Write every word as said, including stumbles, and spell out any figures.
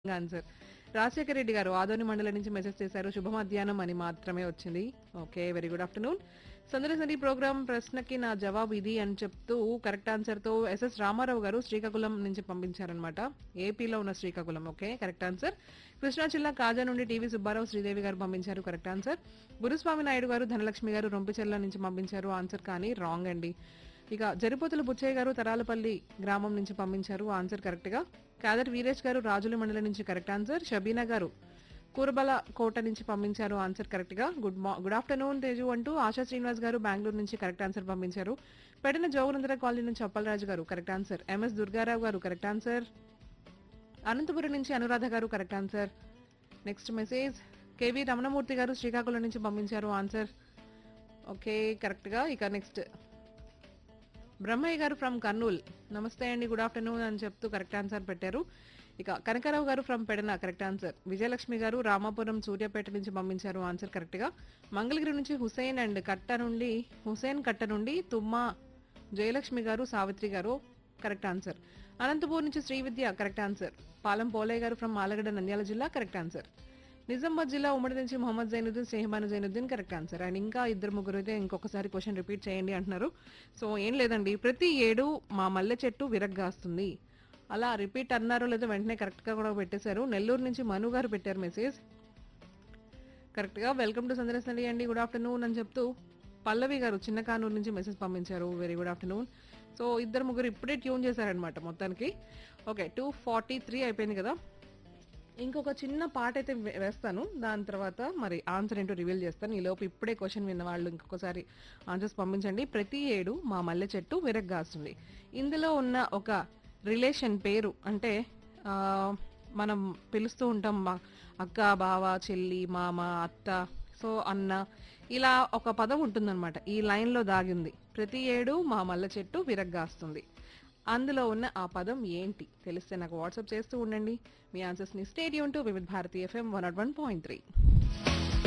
Answer. Rajasekhar Reddy గారు ఆదోని మండలం నుంచి మెసేజ్ చేశారు. శుభ మధ్యాహ్నం అని మాత్రమే వచ్చింది. Okay, very good afternoon. సందడి ప్రోగ్రామ్ ప్రశ్నకి నా జవాబు ఇది అని చెప్తూ కరెక్ట్ ఆన్సర్ తో ఎస్ఎస్ రామారావు గారు శ్రీకాకుళం నుంచి పంపించారనమాట. ఏపీలో ఉన్న Srikakulam. Okay, correct answer. Krishna జిల్లా కాజా నుండి టీవీ సుబ్బారావు శ్రీదేవి గారు పంపించారు. Correct answer. గురుస్వామి నాయుడు గారు ధనలక్ష్మి గారు రొంపిచెర్ల నుంచి పంపించారు. ఆన్సర్ కానీ రాంగ్ అండి. ఇక జరిపోతుల బుచ్చయ్య గారు తరాలపల్లి గ్రామం నుంచి పంపించారు. ఆన్సర్ కరెక్ట్ గా. కాదర్ వీరేష్ గారు రాజుల మండలం నుంచి కరెక్ట్ ఆన్సర్. షబీనా గారు కూరబల కోట నుంచి పంపించారు. ఆన్సర్ కరెక్ట్ గా. గుడ్ మా గుడ్ ఆఫ్టర్నూన్ తేజు అంటూ ఆశా శ్రీనివాస్ గారు బెంగళూరు నుంచి కరెక్ట్ ఆన్సర్ పంపించారు. పెడిన జోగునందర కాలనీ నుంచి అప్పలరాజు గారు కరెక్ట్ ఆన్సర్. ఎంఎస్ దుర్గారావు గారు కరెక్ట్ ఆన్సర్. అనంతపురం నుంచి అనురాధ గారు correct answer. Next message KV Ramanamurthy గారు శ్రీకాకుళం నుంచి పంపించారు. ఆన్సర్ ఓకే కరెక్ట్ గా. ఇక నెక్స్ట్ బ్రహ్మయ్య గారు ఫ్రమ్ కర్నూల్, నమస్తే అండి, గుడ్ ఆఫ్టర్నూన్ అని చెప్తూ కరెక్ట్ ఆన్సర్ పెట్టారు. ఇక కనకారావు గారు from Pedana correct answer. Vijayalakshmi గారు రామాపురం సూర్యాపేట నుంచి పంపించారు. ఆన్సర్ కరెక్ట్ గా. మంగళగిరి నుంచి హుసేన్ అండ్ కట్ట నుండి హుసేన్ కట్ట నుండి తుమ్మ జయలక్ష్మి గారు సావిత్రి గారు కరెక్ట్ ఆన్సర్. అనంతపూర్ నుంచి శ్రీవిద్య కరెక్ట్ ఆన్సర్. పాలెం పోలయ్య గారు ఫ్రమ్ ఆలగడ్డ నంద్యాల జిల్లా కరెక్ట్ ఆన్సర్. నిజామాబాద్ జిల్లా ఉమ్మడి నుంచి Mohammed Zainuddin స్నేహమాన Zainuddin correct answer. And ఇంకా ఇద్దరు ముగ్గురు అయితే ఇంకొకసారి క్వశ్చన్ రిపీట్ చేయండి అంటున్నారు. సో ఏం లేదండి, ప్రతి ఏడు మా మల్లె చెట్టు విరగ్గాస్తుంది. అలా రిపీట్ అన్నారో లేదో వెంటనే కరెక్ట్ గా కూడా పెట్టేశారు. నెల్లూరు నుంచి మను గారు పెట్టారు మెసేజ్ కరెక్ట్ గా. వెల్కమ్ టు సందర్శనండి అండి, గుడ్ ఆఫ్టర్నూన్ అని చెప్తూ పల్లవి గారు చిన్న కానూరు నుంచి మెసేజ్ పంపించారు. Very good afternoon. సో ఇద్దరు ముగ్గురు ఇప్పుడే ట్యూన్ చేశారనమాట మొత్తానికి. ఓకే, టూ ఫార్టీ త్రీ అయిపోయింది కదా. ఇంకొక చిన్న పాట అయితే వే- వేస్తాను. దాని తర్వాత మరి ఆన్సర్ ఏంటో రివీల్ చేస్తాను. ఈ లోపు ఇప్పుడే క్వశ్చన్ విన్న వాళ్ళు ఇంకొకసారి ఆన్సర్స్ పంపించండి. ప్రతి ఏడు మా మల్లె చెట్టు విరగ్గాస్తుంది. ఇందులో ఉన్న ఒక రిలేషన్ పేరు అంటే ఆ, మనం పిలుస్తూ ఉంటాం మా అక్క, బావ, చెల్లి, మామ, అత్త, సో అన్న, ఇలా ఒక పదం ఉంటుందన్నమాట. ఈ లైన్ లో దాగింది. ప్రతి ఏడు మా మల్లె చెట్టు విరగ్గాస్తుంది. అందులో ఉన్న ఆ పదం ఏంటి తెలిస్తే నాకు వాట్సాప్ చేస్తూ ఉండండి మీ ఆన్సర్స్ ని. స్టేడియం టు వివిధ Bharati FM one not one point three.